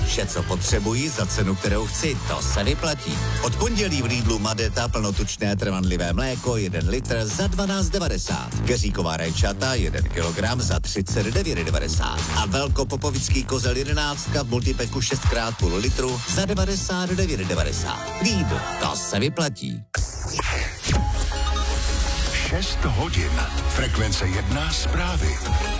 Vše, co potřebuji za cenu, kterou chci, to se vyplatí. Od pondělí v Lidlu Madeta plnotučné trvanlivé mléko 1 litr za 12,90. Keříková rajčata 1 kilogram za 39,90. A velkopopovický kozel 11 v multipeku 6x půl litru za 99,90. Lidl, to se vyplatí. 6 hodin. Frekvence 1 zprávy.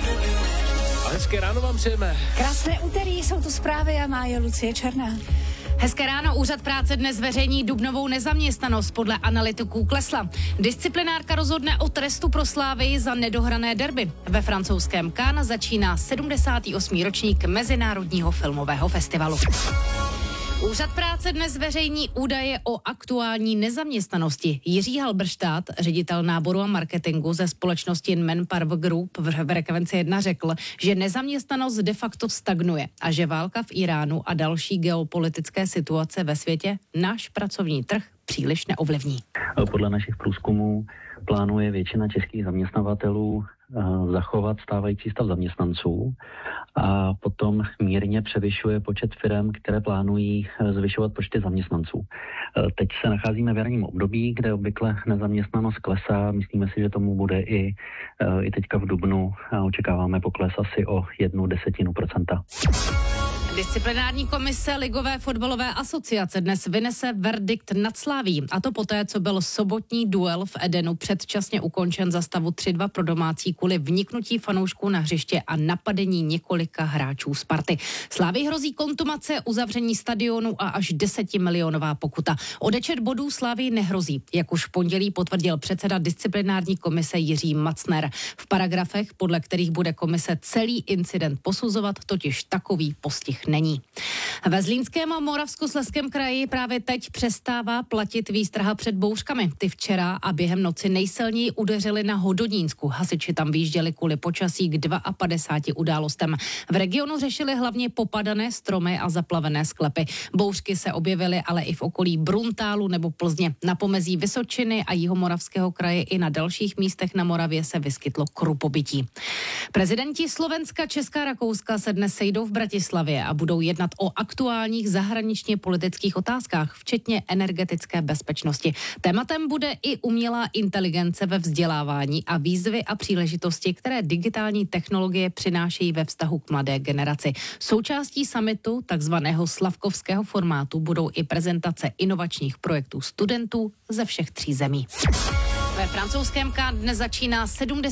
Hezké ráno vám přejeme. Krásné úterý, jsou tu zprávy a má je Lucie Černá. Hezké ráno, Úřad práce dnes zveřejní dubnovou nezaměstnanost, podle analytiků klesla. Disciplinárka rozhodne o trestu pro Slávii za nedohrané derby. Ve francouzském Cannes začíná 78. ročník Mezinárodního filmového festivalu. Úřad práce dnes zveřejní údaje o aktuální nezaměstnanosti. Jiří Halberštát, ředitel náboru a marketingu ze společnosti Manpower Group v Frekvenci 1 řekl, že nezaměstnanost de facto stagnuje a že válka v Iránu a další geopolitické situace ve světě náš pracovní trh příliš neovlivní. Podle našich průzkumů plánuje většina českých zaměstnavatelů zachovat stávající stav zaměstnanců a potom mírně převyšuje počet firem, které plánují zvyšovat počty zaměstnanců. Teď se nacházíme v jarním období, kde obvykle nezaměstnanost klesá. Myslíme si, že tomu bude i teďka v dubnu a očekáváme pokles asi o 0,1%. Disciplinární komise Ligové fotbalové asociace dnes vynese verdikt nad Slaví, a to poté, co byl sobotní duel v Edenu předčasně ukončen za stavu 3-2 pro domácí kvůli vniknutí fanoušků na hřiště a napadení několika hráčů Sparty. Slávii hrozí kontumace, uzavření stadionu a až 10milionová pokuta. Odečet bodů Slávii nehrozí, jak už v pondělí potvrdil předseda disciplinární komise Jiří Macner. V paragrafech, podle kterých bude komise celý incident posuzovat, totiž takový postih není. Ve Zlínském a Moravskoslezském kraji právě teď přestává platit výstraha před bouřkami. Ty včera a během noci nejsilněji udeřily na Hodonínsku. Hasiči tam vyjížděli kvůli počasí k 52 událostem. V regionu řešili hlavně popadané stromy a zaplavené sklepy. Bouřky se objevily ale i v okolí Bruntálu nebo Plzně. Na pomezí Vysočiny a Jihomoravského kraje i na dalších místech na Moravě se vyskytlo krupobytí. Prezidenti Slovenska, Česka a Rakouska se dnes sejdou v Bratislavě a budou jednat o aktuálních zahraničně politických otázkách, včetně energetické bezpečnosti. Tématem bude i umělá inteligence ve vzdělávání a výzvy a příležitosti, které digitální technologie přinášejí ve vztahu k mladé generaci. Součástí summitu, takzvaného slavkovského formátu, budou i prezentace inovačních projektů studentů ze všech 3 zemí. Ve francouzském Cannes dnes začíná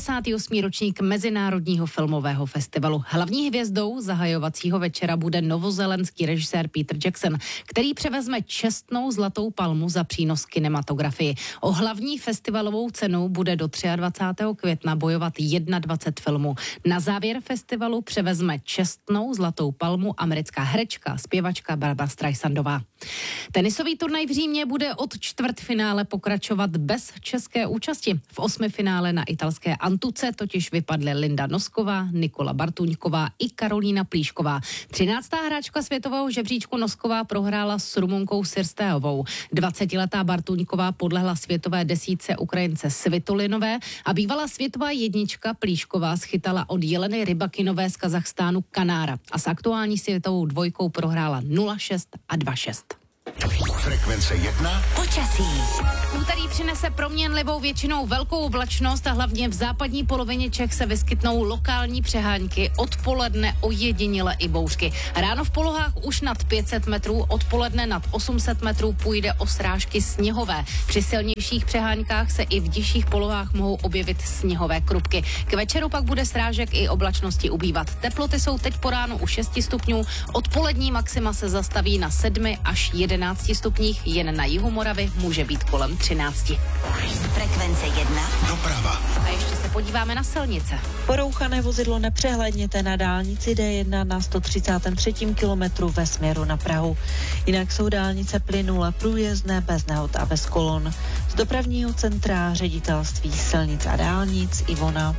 78. ročník Mezinárodního filmového festivalu. Hlavní hvězdou zahajovacího večera bude novozélandský režisér Peter Jackson, který převezme čestnou zlatou palmu za přínos kinematografii. O hlavní festivalovou cenu bude do 23. května bojovat 21 filmů. Na závěr festivalu převezme čestnou zlatou palmu americká herečka, zpěvačka Barbra Streisandová. Tenisový turnaj v Římě bude od čtvrtfinále pokračovat bez české účasti. V 8. finále na italské Antuce totiž vypadly Linda Nosková, Nikola Bartuňková i Karolína Plíšková. 13. hráčka světového žebříčku Nosková prohrála s Rumunkou Sirstéovou. 20letá Bartuňková podlehla světové desítce Ukrajince Svitolinové a bývalá světová jednička Plíšková schytala od Jeleny Rybakinové z Kazachstánu Kanára a s aktuální světovou dvojkou prohrála 0-6 a 2-6. Frekvence 1. Počasí. Úterý přinese proměnlivou většinou velkou oblačnost a hlavně v západní polovině Čech se vyskytnou lokální přehánky, odpoledne ojediněle i bouřky. Ráno v polohách už nad 500 metrů, odpoledne nad 800 metrů půjde o srážky sněhové. Při silnějších přeháňkách se i v nižších polohách mohou objevit sněhové krupky. K večeru pak bude srážek i oblačnosti ubývat. Teploty jsou teď po ránu u 6 stupňů, odpolední maxima se zastaví na 7 až 11 stupních, jen na jihu Moravy může být kolem 13. Frekvence 1. Doprava. A ještě se podíváme na silnice. Porouchané vozidlo nepřehledněte na dálnici D1 na 133. kilometru ve směru na Prahu. Jinak jsou dálnice plynule průjezdné, bez nehod a bez kolon. Z dopravního centra Ředitelství silnic a dálnic Ivona.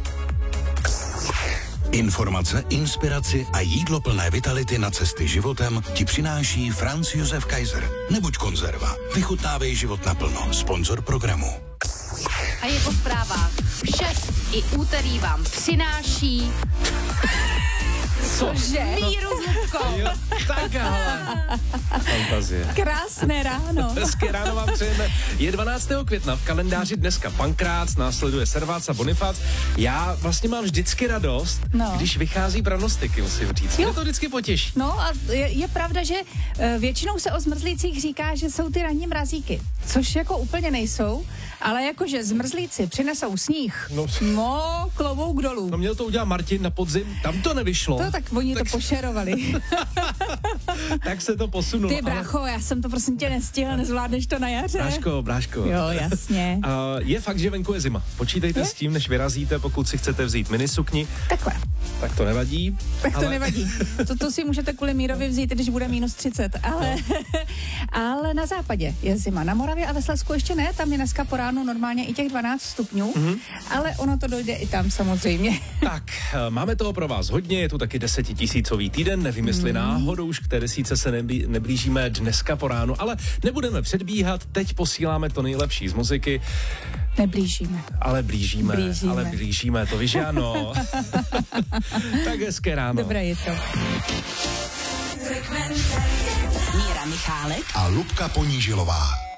Informace, inspiraci a jídlo plné vitality na cesty životem ti přináší Franz Josef Kaiser. Nebuď konzerva. Vychutnávej život naplno. Sponzor programu. A je po zprávách. 6 i úterý vám přináší... Co? Míru s Lubkou. Lenka, hele. Fantazie. Krásné ráno. Hezké ráno vám přejeme. Je 12. května, v kalendáři dneska Pankrác, následuje Servác a Bonifác. Já vlastně mám vždycky radost, když vychází pranostiky, musím říct. Mě to vždycky potěší. No a je pravda, že většinou se o zmrzlících říká, že jsou ty ranní mrazíky, což jako úplně nejsou, ale jakože zmrzlíci přinesou sníh, no klobouk dolů. No měl to udělat Martin na podzim, tam to nevyšlo. To tak oni to pošerovali. Tak se to posunulo. Ty brácho, já jsem to prosím tě nestihl, nezvládneš to na jaře? Bráško. Jo, jasně. Je fakt, že venku je zima. Počítejte s tím, než vyrazíte, pokud si chcete vzít minisukni. Takhle. Tak to nevadí. To nevadí. To si můžete kvůli Mírovi vzít, když bude -30, ale na západě je zima. Na Moravě a ve Slezsku ještě ne, tam je dneska po ránu normálně i těch 12 stupňů, ale ono to dojde i tam samozřejmě. Tak, máme toho pro vás hodně, je tu taky 10 000 týden, nevím, jestli náhodou už k té 10 se neblížíme dneska po ránu, ale nebudeme předbíhat, teď posíláme to nejlepší z muziky. Neblížíme. Ale blížíme, to víš, ano. Tak hezké ráno. Dobré je to. Míra Michálek A Lubka Ponížilová.